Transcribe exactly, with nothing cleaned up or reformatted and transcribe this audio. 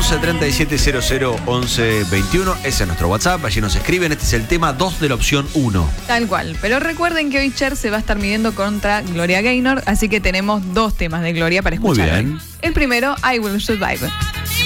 once treinta y siete cero cero once veintiuno. Ese es nuestro WhatsApp. Allí nos escriben. Este es el tema dos de la opción uno. Tal cual. Pero recuerden que hoy Cher se va a estar midiendo contra Gloria Gaynor. Así que tenemos dos temas de Gloria para escuchar. Muy bien. Hoy. El primero, I Will Survive.